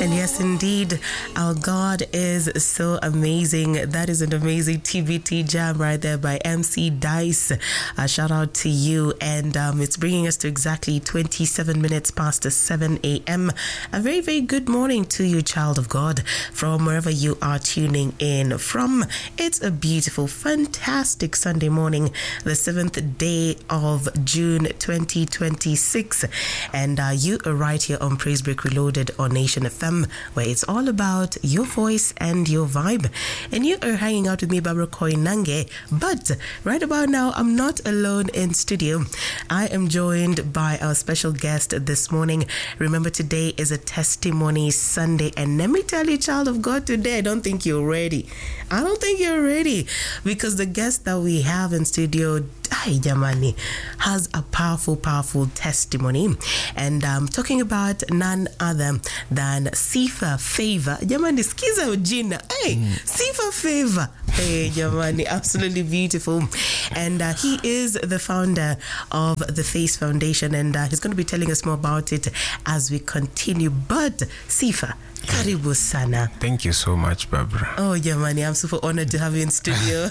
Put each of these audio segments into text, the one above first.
And yes, indeed, our God is so amazing. That is an amazing TBT jam right there by MC Dice. Shout out to you. And it's bringing us to exactly 27 minutes past 7 a.m. A very, very good morning to you, child of God, from wherever you are tuning in from. It's a beautiful, fantastic Sunday morning, the 7th day of June 2026. And you are right here on Praise Break Reloaded on Nation FM, where it's all about your voice and your vibe. And you are hanging out with me, Barbara Koinange. But right about now, I'm not alone in studio. I am joined by our special guest this morning. Remember, today is a Testimony Sunday. And let me tell you, child of God, today, I don't think you're ready. I don't think you're ready, because the guest that we have in studio, Jamani, has a powerful, powerful testimony. And I'm talking about none other than Sifa Favor. Jamani, skiza ujina. Hey, Sifa Favor. Hey, Jamani, absolutely beautiful. And he is the founder of the Face Foundation, and he's going to be telling us more about it as we continue. But Sifa, karibu sana. Thank you so much, Barbara. Oh, Jamani, I'm super honored to have you in studio.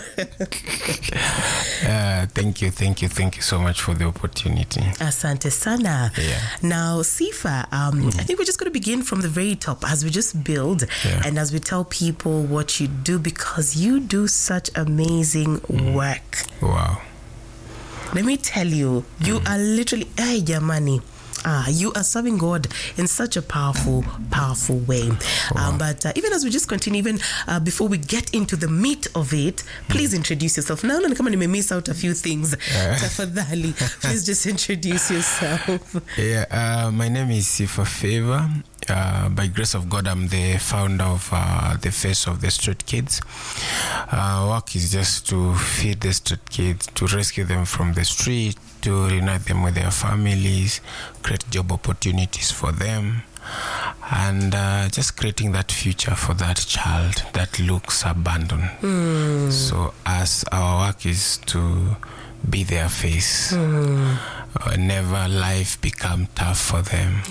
Thank you so much for the opportunity. Asante sana. Yeah. Now, Sifa, I think we're just going to begin from the very top as we just build and as we tell people what you do, because you do such amazing work. Wow. Let me tell you, you are literally, hey, Jamani, you are serving God in such a powerful, powerful way. Wow. But even as we just continue, even before we get into the meat of it, please introduce yourself. Now, come on, you may miss out a few things. Tafadhali, please just introduce yourself. Yeah, my name is Sifa Favor. By grace of God, I'm the founder of the Face of the Street Kids. Work is just to feed the street kids, to rescue them from the street, to reunite them with their families, create job opportunities for them, and just creating that future for that child that looks abandoned. So as our work is to be their face, whenever life become tough for them,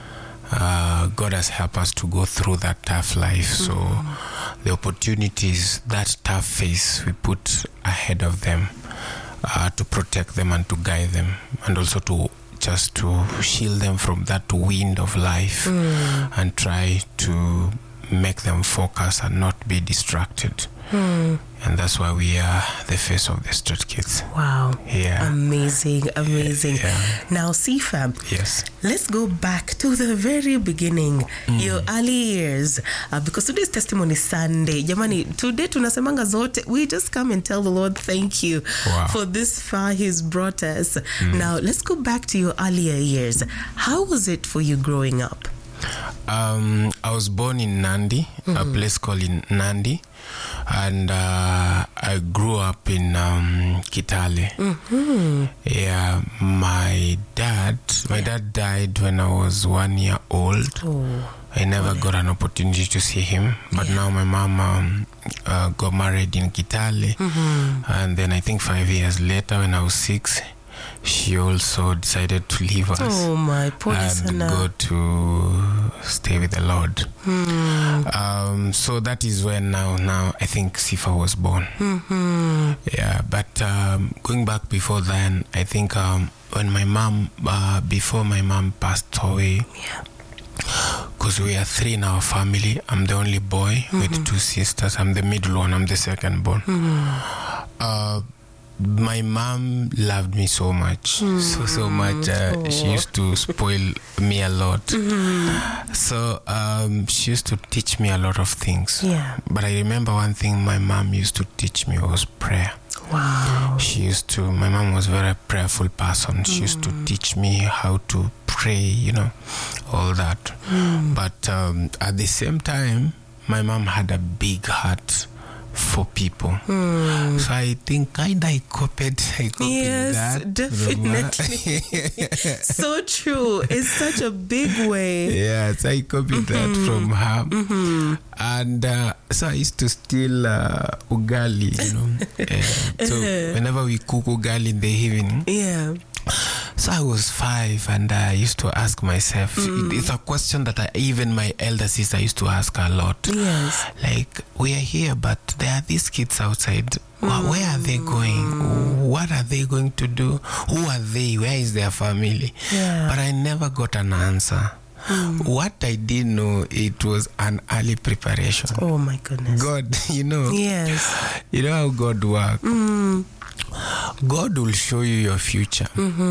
God has helped us to go through that tough life. So the opportunities, that tough phase, we put ahead of them to protect them and to guide them, and also to just to shield them from that wind of life and try to make them focus and not be distracted. And that's why we are the Face of the Street Kids. Wow. Yeah. Amazing. Yeah. Now, Sifa, Yes. let's go back to the very beginning, your early years, because today's Testimony Sunday. Jamani, today tunasemanga zote. We just come and tell the Lord thank you for this far He's brought us. Now, let's go back to your earlier years. How was it for you growing up? I was born in Nandi, a place called Nandi, and I grew up in Kitale. Yeah, my dad died when I was 1 year old. I never got an opportunity to see him, but now my mom got married in Kitale, and then I think 5 years later, when I was 6, she also decided to leave us and go to stay with the Lord. So that is when now I think Sifa was born. Yeah, but going back before then, I think when my mom, before my mom passed away, because we are 3 in our family, I'm the only boy with 2 sisters. I'm the middle one, I'm the second born. My mom loved me so much, so much. She used to spoil me a lot. So she used to teach me a lot of things. But I remember one thing my mom used to teach me was prayer. Wow. My mom was a very prayerful person. She used to teach me how to pray, all that. But at the same time, my mom had a big heart for people. So I think I copied yes, that. Definitely. So true. It's such a big way. Yes, I copied that from her. And so I used to steal ugali, So whenever we cook ugali in the evening, So I was 5, and I used to ask myself, it's a question that even my elder sister used to ask a lot. Yes. Like, we are here, but there are these kids outside. Where are they going? What are they going to do? Who are they? Where is their family? Yeah. But I never got an answer. What I did know, it was an early preparation. Oh my goodness. God, Yes. you know how God works. God will show you your future,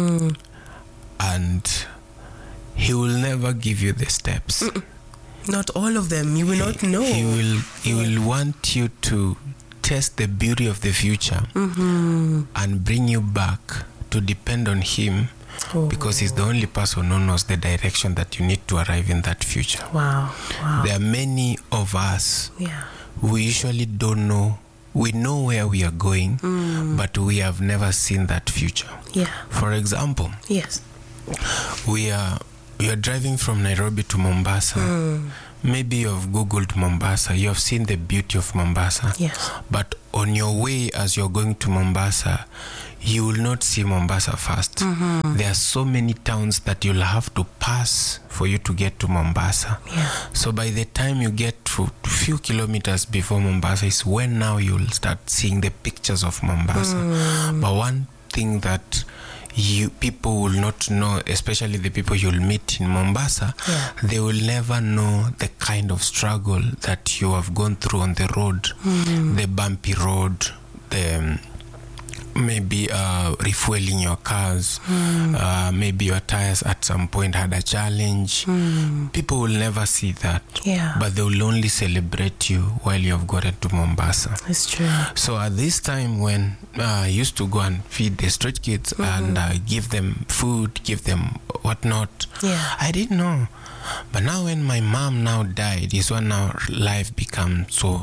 and He will never give you the steps. Not all of them. You will not know. He will want you to test the beauty of the future and bring you back to depend on Him, because He's the only person who knows the direction that you need to arrive in that future. Wow. There are many of us who usually don't know. We know where we are going, but we have never seen that future. Yeah. For example, Yes. we are driving from Nairobi to Mombasa. Maybe you have Googled Mombasa. You have seen the beauty of Mombasa. Yes. But on your way, as you're going to Mombasa, you will not see Mombasa first. There are so many towns that you'll have to pass for you to get to Mombasa. Yeah. So by the time you get to a few kilometers before Mombasa is when now you'll start seeing the pictures of Mombasa. But one thing that people will not know, especially the people you'll meet in Mombasa, they will never know the kind of struggle that you have gone through on the road, the bumpy road, the maybe refueling your cars, maybe your tires at some point had a challenge. People will never see that, but they will only celebrate you while you have gotten to Mombasa. It's true. So at this time when I used to go and feed the street kids and give them food, give them whatnot, I didn't know. But now when my mom now died is when now life becomes so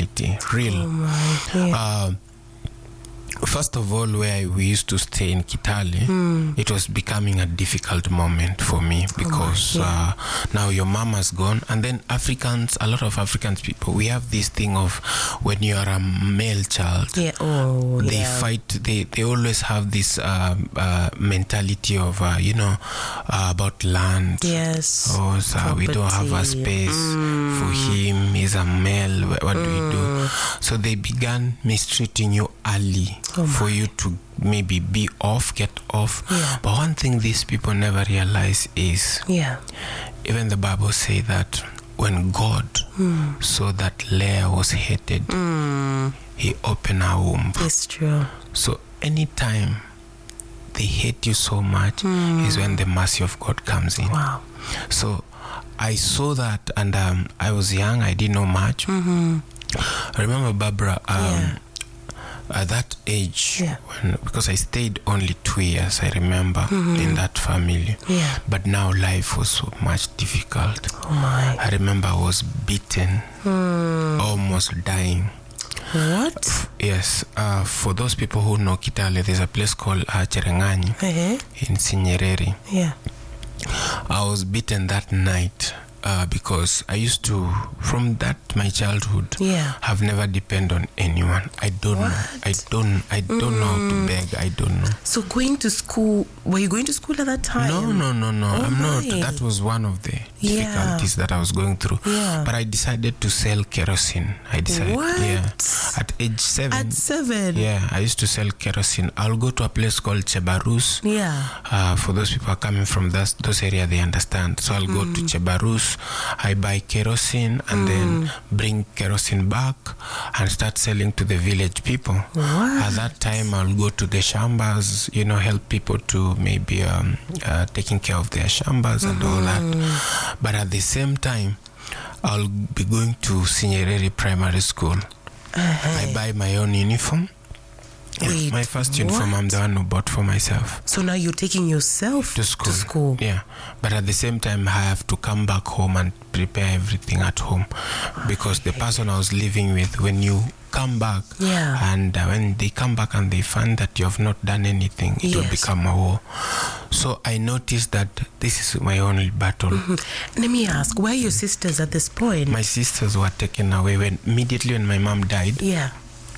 real. First of all, where we used to stay in Kitale, it was becoming a difficult moment for me because now your mom has gone, and then a lot of African people, we have this thing of when you are a male child, they fight, they always have this mentality of, about land. Yes. Oh, so we don't have a space for him, he's a male, what do we do? So they began mistreating you early. For you to maybe get off. But one thing these people never realize is, even the Bible say that when God saw that Leah was hated, He opened her womb. It's true. So anytime they hate you so much is when the mercy of God comes in. Wow. So I saw that, and I was young, I didn't know much. I remember Barbara, at that age, because I stayed only 2 years, I remember, in that family. But now life was so much difficult. Oh my. I remember I was beaten, almost dying. What? Yes. For those people who know Kitale, there's a place called Cherengani in Sinyereri. I was beaten that night. Because I used to, from my childhood, have never depended on anyone. I don't know. I don't know how to beg. I don't know. So going to school, were you going to school at that time? No. Oh, I'm not. That was one of the difficulties that I was going through. But I decided to sell kerosene. I decided. What? At age 7. At 7? Yeah, I used to sell kerosene. I'll go to a place called Chebarus. For those people coming from those areas, they understand. So I'll go to Chebarus. I buy kerosene and then bring kerosene back and start selling to the village people. At that time, I'll go to the shambas, help people to maybe taking care of their shambas and all that. But at the same time, I'll be going to Sinyereri Primary School. I buy my own uniform. Wait, my first uniform, I'm the one who bought for myself. So now you're taking yourself to school. Yeah, but at the same time, I have to come back home and prepare everything at home, because the person I was living with, when you come back, and when they come back and they find that you have not done anything, it will become a war. So I noticed that this is my only battle. Let me ask, where are your sisters at this point? My sisters were taken away immediately when my mom died.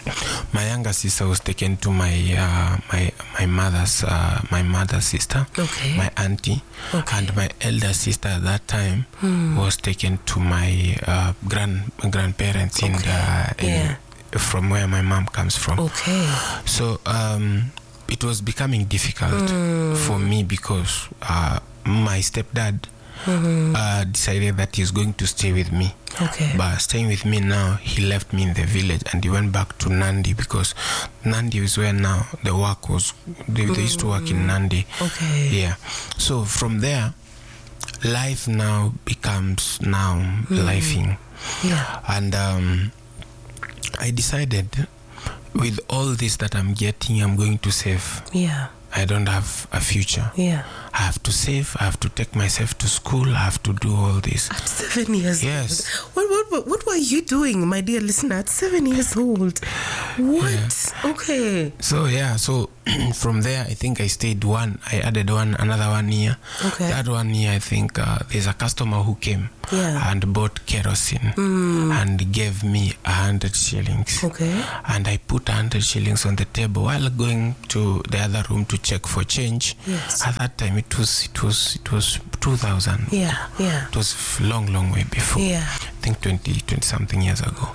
My younger sister was taken to my mother's sister, Okay. my auntie, Okay. and my elder sister at that time was taken to my grandparents Yeah. from where my mom comes from. Okay. So it was becoming difficult for me because my stepdad decided that he's going to stay with me. Okay. But staying with me now, he left me in the village and he went back to Nandi, because Nandi is where now the work was. They used to work in Nandi. Okay. Yeah. So from there, life now becomes lifing. Yeah. And I decided, with all this that I'm getting, I'm going to save. Yeah. I don't have a future. Yeah. I have to save. I have to take myself to school. I have to do all this. At 7 years Yes. old. What were you doing, my dear listener, at 7 years old? What? Yeah. Okay. So from there, I think I stayed I added another 1 year. Okay. That 1 year, I think there's a customer who came and bought kerosene and gave me 100 shillings. Okay. And I put 100 shillings on the table while going to the other room to check for change. Yes. At that time, it was 2000. Yeah. Yeah. It was long way before. Yeah. I think 20 something years ago.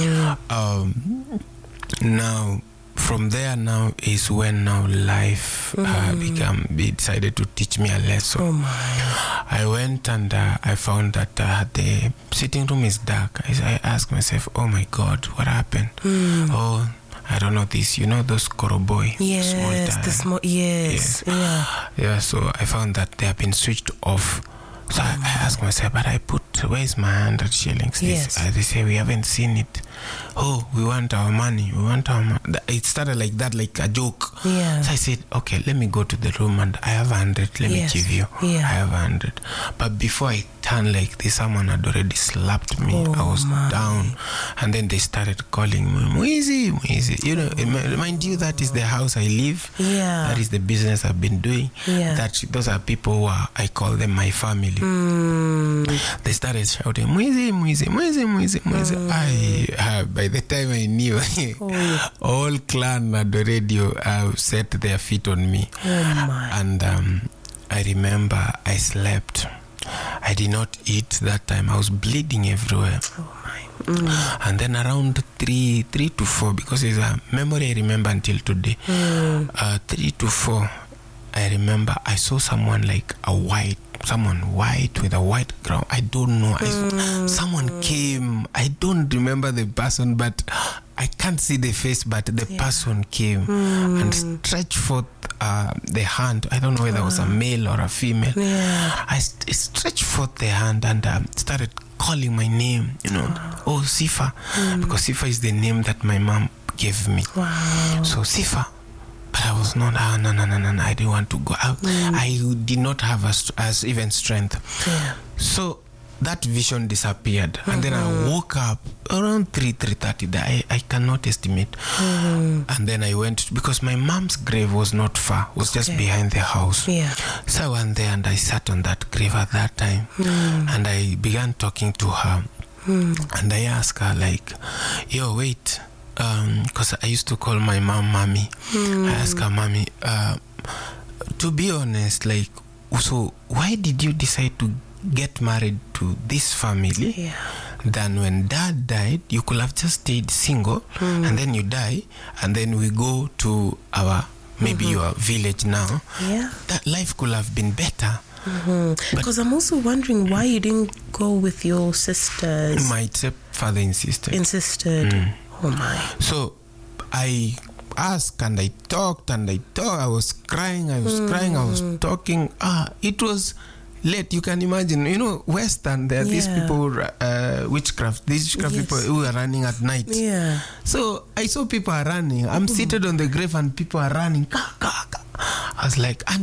Now, from there now is when now life decided to teach me a lesson. Oh my. I went and I found that the sitting room is dark. I asked myself, oh my God, what happened? Oh, I don't know this. You know those Koroboy? Yes, the small. Yes. Yeah. Yeah, so I found that they have been switched off. So I asked myself, but where is my 100 shillings? Yes. They say, we haven't seen it. Oh, we want our money. It started like that, like a joke. Yeah. So I said, okay, let me go to the room and I have 100. Let me give you. Yeah. I have 100. But before I turned like this, someone had already slapped me. Oh, I was down. And then they started calling me, Muizi. You know, mind you, that is the house I live. Yeah. That is the business I've been doing. Yeah. Those are people who I call them my family. They started shouting, Muizi. By the time I knew, all clan had already set their feet on me. Oh my. And I remember I slept. I did not eat that time. I was bleeding everywhere. Oh my. And then around 3 to 4, because it's a memory I remember until today. 3 to 4, I remember I saw someone like someone white with a white crown. I don't know. Someone came. I don't remember the person, but I can't see the face, but the person came and stretched forth the hand. I don't know whether it was a male or a female. Yeah. I stretched forth the hand and started calling my name, oh, Sifa, because Sifa is the name that my mom gave me. Wow. So Sifa. But I was not, no, I didn't want to go out. I did not have even strength. Yeah. So that vision disappeared. And then I woke up around 3:30. I cannot estimate. And then I went, because my mom's grave was not far, was just behind the house. Yeah. So I went there and I sat on that grave at that time. And I began talking to her. And I asked her like, yo, wait. Because I used to call my mom Mommy. I asked her, Mommy, to be honest, like, so why did you decide to get married to this family? Yeah. Then when Dad died, you could have just stayed single, and then you die, and then we go to maybe your village now. Yeah. That life could have been better. Because I'm also wondering why you didn't go with your sisters. My stepfather insisted. Oh my. So I asked and I talked. I was crying. I was talking. It was late. You can imagine, Western, there are these people, these witchcraft people who are running at night. Yeah. So I saw people are running. I'm seated on the grave and people are running. I was like, and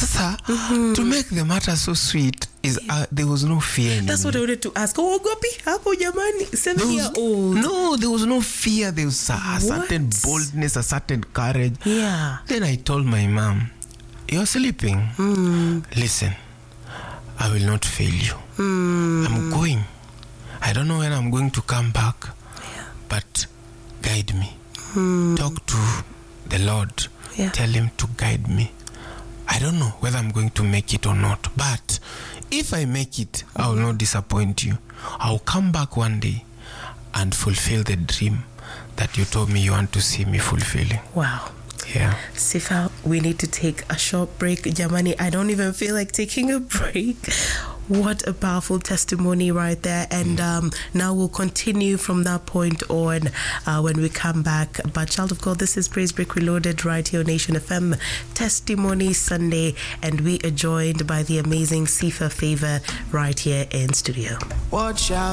to make the matter so sweet, there was no fear in That's me. what I wanted to ask. Oh, Gopi, hapo jamani, 7-year-old. No, there was no fear. There was a certain boldness, a certain courage. Yeah. Then I told my mom, you're sleeping. Listen, I will not fail you. I'm going. I don't know when I'm going to come back, but guide me. Talk to the Lord. Yeah. Tell him to guide me. I don't know whether I'm going to make it or not, but if I make it, I will not disappoint you. I'll come back one day and fulfill the dream that you told me you want to see me fulfilling. Wow. Yeah. Sifa, we need to take a short break. Jamani, I don't even feel like taking a break. What a powerful testimony right there. And now we'll continue from that point on when we come back. But child of God, this is Praise Break Reloaded right here on Nation FM Testimony Sunday. And we are joined by the amazing Sifa Favor right here in studio. Watch out.